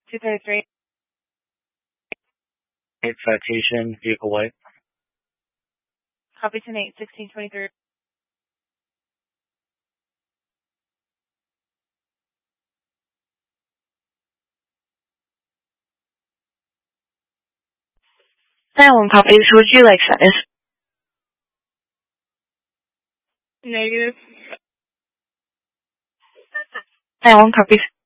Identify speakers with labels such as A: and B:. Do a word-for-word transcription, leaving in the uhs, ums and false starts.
A: two thirty-three.
B: eight citation, vehicle white.
A: Copy ten eight, sixteen twenty-three.
C: nine one copies. Would you like status?
A: Negative.
C: nine one copies.